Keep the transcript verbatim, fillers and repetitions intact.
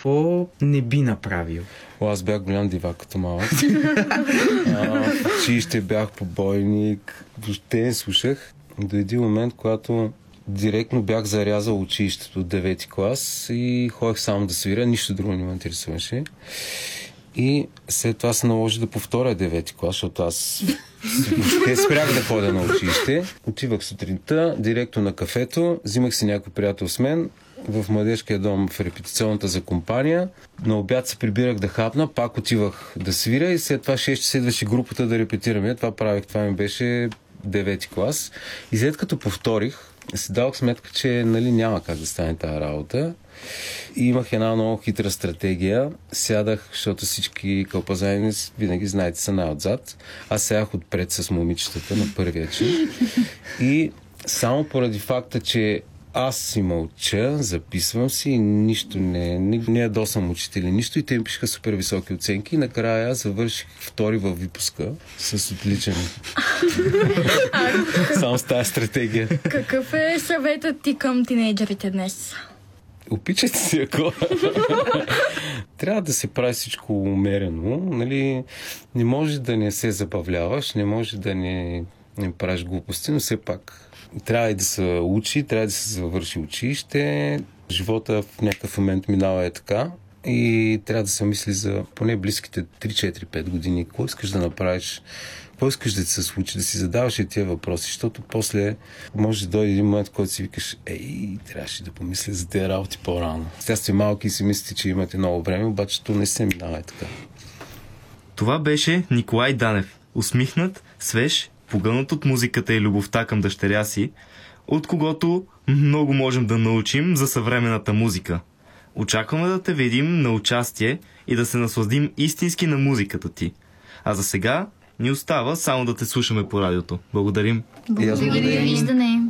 какво не би направил? О, аз бях голям дивак като малък. а, в училище бях побойник. Въобще не слушах. До един момент, когато директно бях зарязал училището от девети клас и ходех само да свиря, нищо друго не ме интересуваше. И след това се наложи да повторя девети клас, защото аз въобще спрях да ходя на училище. Отивах сутринта, директно на кафето, взимах си някой приятел с мен в младежкия дом в репетиционната за компания. На обяд се прибирах да хапна, пак отивах да свиря и след това шест часа идваше групата да репетираме. Това правих, това ми беше девети клас. И след като повторих, си дадох сметка, че нали, няма как да стане тази работа. И имах една много хитра стратегия. Сядах, защото всички кълпазани винаги, знаете, са най-отзад. Аз сядах отпред с момичетата на първия чин. И само поради факта, че аз си мълча, записвам си и нищо не, не, не ядосам учители, нищо и те ми пишеха супер високи оценки и накрая завърших втори във випуска с отличен. Само с тази стратегия. Какъв е съветът ти към тинейджерите днес? Опичайте си, ако... Трябва да се прави всичко умерено. Нали? Не може да не се забавляваш, не може да не, не правиш глупости, но все пак трябва и да се учи, трябва да се завърши училище. Живота в някакъв момент минава е така и трябва да се мисли за поне близките три четири пет години. Какво искаш да направиш? Какво искаш да се случи? Да си задаваш и тия въпроси, защото после може да дойде един момент, в който си викаш, ей, трябваше да помисля за тези работи по-рано. Сега сте малки и си мислите, че имате много време, обаче то не се минава е така. Това беше Николай Данев. Усмихнат, свеж, погълнат от музиката и любовта към дъщеря си, от когото много можем да научим за съвременната музика. Очакваме да те видим на участие и да се насладим истински на музиката ти. А за сега ни остава само да те слушаме по радиото. Благодарим. Благодаря. Виждане.